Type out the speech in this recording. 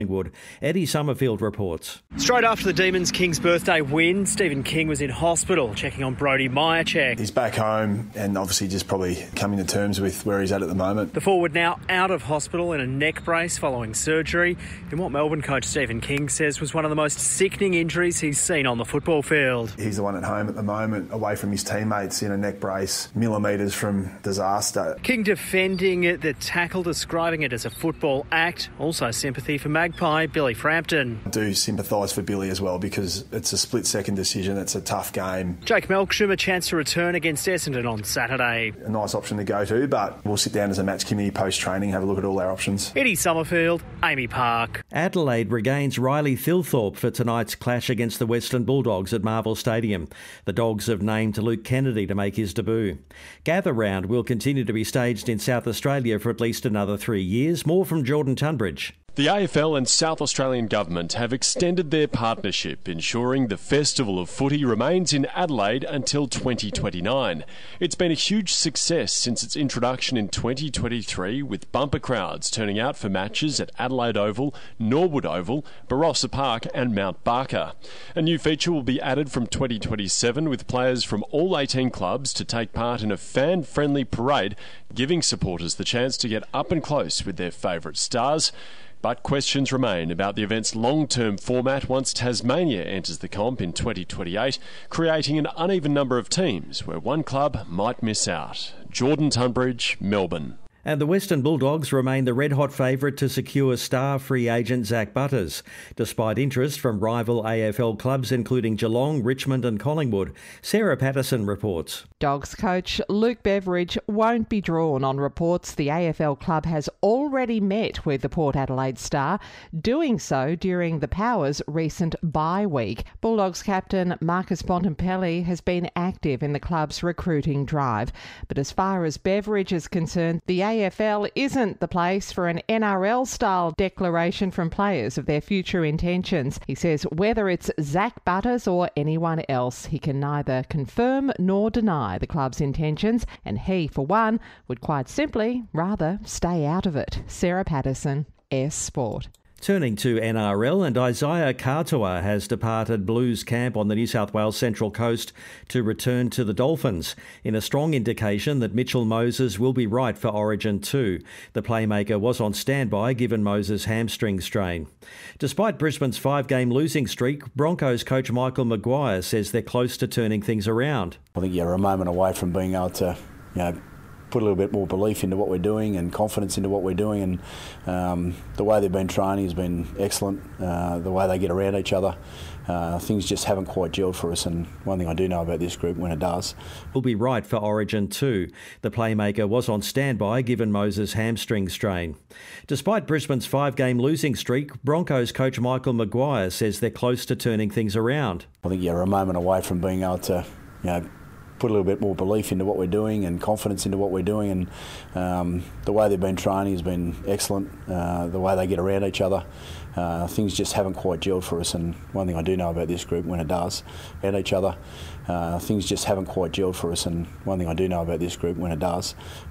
Collingwood. Eddie Summerfield reports. Straight after the Demons' King's birthday win, Stephen King was in hospital checking on Brodie Mihocek. He's back home and obviously just probably coming to terms with where he's at the moment. The forward now out of hospital in a neck brace following surgery in what Melbourne coach Stephen King says was one of the most sickening injuries he's seen on the football field. He's the one at home at the moment, away from his teammates in a neck brace, millimetres from disaster. King defending the tackle, describing it as a football act. Also sympathy for Magpie Billy Frampton. I do sympathise for Billy as well because it's a split-second decision. It's a tough game. Jake Melksham, a chance to return against Essendon on Saturday. A nice option to go to, but we'll sit down as a match committee post-training, have a look at all our options. Eddie Summerfield, Amy Park. Adelaide regains Riley Thilthorpe for tonight's clash against the Western Bulldogs at Marvel Stadium. The Dogs have named Luke Kennedy to make his debut. Gather Round will continue to be staged in South Australia for at least another 3 years. More from Jordan Tunbridge. The AFL and South Australian Government have extended their partnership, ensuring the Festival of Footy remains in Adelaide until 2029. It's been a huge success since its introduction in 2023, with bumper crowds turning out for matches at Adelaide Oval, Norwood Oval, Barossa Park and Mount Barker. A new feature will be added from 2027, with players from all 18 clubs to take part in a fan-friendly parade, giving supporters the chance to get up and close with their favourite stars. But questions remain about the event's long-term format once Tasmania enters the comp in 2028, creating an uneven number of teams where one club might miss out. Jordan Tunbridge, Melbourne. And the Western Bulldogs remain the red-hot favourite to secure star free agent Zach Butters, despite interest from rival AFL clubs including Geelong, Richmond and Collingwood. Sarah Patterson reports. Dogs coach Luke Beveridge won't be drawn on reports the AFL club has already met with the Port Adelaide star, doing so during the Powers' recent bye week. Bulldogs captain Marcus Bontempelli has been active in the club's recruiting drive. But as far as Beveridge is concerned, the AFL isn't the place for an NRL-style declaration from players of their future intentions. He says whether it's Zach Butters or anyone else, he can neither confirm nor deny the club's intentions, and he, for one, would quite simply rather stay out of it. Sarah Patterson, S Sport. Turning to NRL, and Isaiah Katoa has departed Blues camp on the New South Wales Central Coast to return to the Dolphins, in a strong indication that Mitchell Moses will be right for Origin 2. The playmaker was on standby given Moses' hamstring strain. Despite Brisbane's 5-game losing streak, Broncos coach Michael Maguire says they're close to turning things around. I think you're a moment away from being able to, put a little bit more belief into what we're doing and confidence into what we're doing, and the way they've been training has been excellent. The way they get around each other, things just haven't quite gelled for us, and one thing I do know about this group, when it does, will be right for Origin 2. The playmaker was on standby given Moses' hamstring strain. Despite Brisbane's 5-game losing streak, Broncos coach Michael Maguire says they're close to turning things around. I think you're a moment away from being able to, put a little bit more belief into what we're doing and confidence into what we're doing, and the way they've been training has been excellent. The way they get around each other, things just haven't quite gelled for us, and one thing I do know about this group, when it does, at each other, things just haven't quite gelled for us, and one thing I do know about this group, when it does,